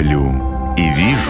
Сплю и вижу.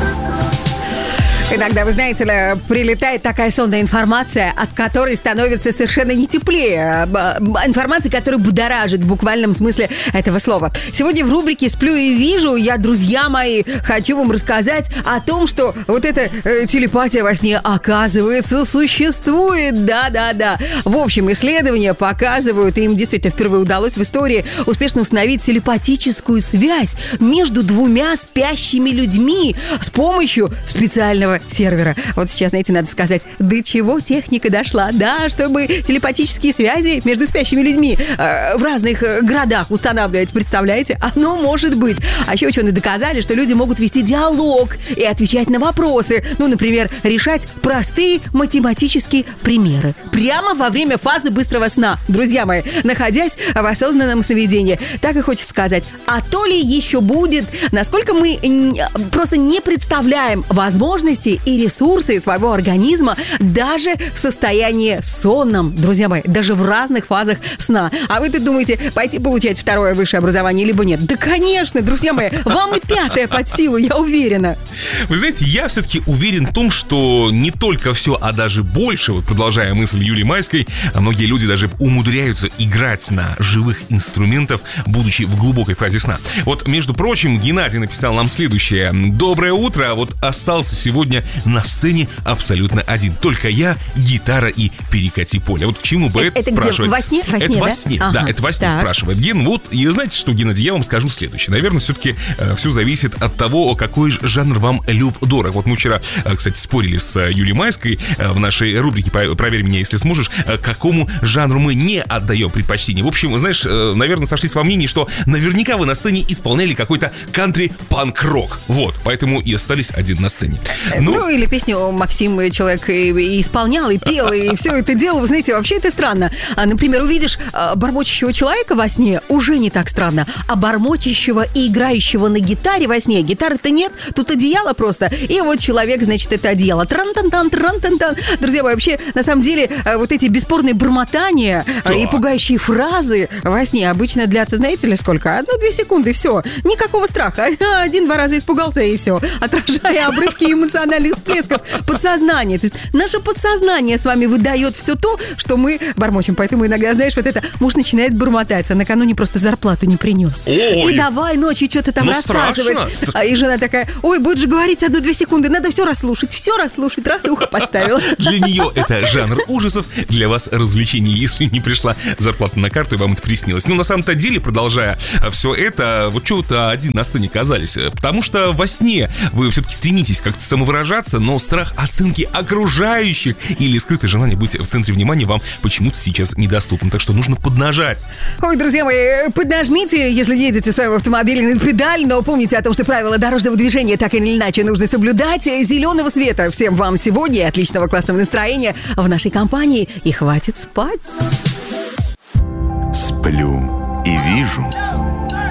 Иногда, вы знаете ли, прилетает такая сонная информация, от которой становится совершенно не теплее. Информация, которая будоражит в буквальном смысле этого слова. Сегодня в рубрике «Сплю и вижу» я, друзья мои, хочу вам рассказать о том, что вот эта телепатия во сне, оказывается, существует. Да-да-да. В общем, исследования показывают, и им действительно впервые удалось в истории успешно установить телепатическую связь между двумя спящими людьми с помощью специального сервера. Вот сейчас, знаете, надо сказать, до чего техника дошла, да, чтобы телепатические связи между спящими людьми в разных городах устанавливать, представляете? Оно может быть. А еще ученые доказали, что люди могут вести диалог и отвечать на вопросы. Ну, например, решать простые математические примеры. Прямо во время фазы быстрого сна, друзья мои, находясь в осознанном сновидении. Так и хочется сказать. А то ли еще будет, насколько мы просто не представляем возможности и ресурсы своего организма даже в состоянии сонном, друзья мои, даже в разных фазах сна. А вы тут думаете, пойти получать второе высшее образование, либо нет? Да, конечно, друзья мои, вам и пятое под силу, я уверена. Вы знаете, я все-таки уверен в том, что не только все, а даже больше, вот продолжая мысль Юлии Майской, многие люди даже умудряются играть на живых инструментах, будучи в глубокой фазе сна. Вот, между прочим, Геннадий написал нам следующее. Доброе утро, вот остался сегодня на сцене абсолютно один. Только я, гитара и перекати поле. Вот к чему бы это спрашивать? Где, во сне? Это во сне, ага, да, это во сне так. спрашивает Ген. Вот, и знаете что, Геннадий, я вам скажу следующее. Наверное, все-таки все зависит от того, какой жанр вам дорог. Вот мы вчера, кстати, спорили с Юлией Майской в нашей рубрике «Проверь меня, если сможешь», какому жанру мы не отдаем предпочтение. В общем, знаешь, наверное, сошлись во мнении, что наверняка вы на сцене исполняли какой-то кантри-панк-рок. Вот, поэтому и остались один на сцене. Ну, или песню Максим человек и исполнял, и пел, и все это делал. Вы знаете, вообще это странно. Например, увидишь бормочущего человека во сне, уже не так странно. А бормочущего и играющего на гитаре во сне, гитары-то нет, тут одеяло просто. И вот человек, значит, это одеяло. Тран-тан-тан, тран-тан-тан. Друзья мои, вообще, на самом деле, вот эти бесспорные бормотания и пугающие фразы во сне обычно длятся, знаете ли, сколько? 1-2 секунды, все. Никакого страха. 1-2 раза испугался, и все. Отражая обрывки эмоциональных всплесков подсознания. То есть наше подсознание с вами выдает все то, что мы бормочем. Поэтому иногда, знаешь, вот это муж начинает бормотать, а накануне просто зарплату не принес. Ой. И давай ночью что-то там рассказывать. Страшно. И жена такая, ой, будет же говорить 1-2 секунды, надо все расслушать, раз и ухо подставила. Для нее это жанр ужасов, для вас развлечение, если не пришла зарплата на карту и вам это приснилось. Но на самом-то деле, продолжая все это, вот чего-то один на сцене казались. Потому что во сне вы все-таки стремитесь как-то самовыражаться, но страх оценки окружающих или скрытое желание быть в центре внимания вам почему-то сейчас недоступно. Так что нужно поднажать. Ой, друзья мои, поднажмите, если едете в своем автомобиле на педаль, но помните о том, что правила дорожного движения так или иначе нужно соблюдать. Зеленого света всем вам сегодня, отличного классного настроения в нашей компании, и хватит спать. Сплю и вижу.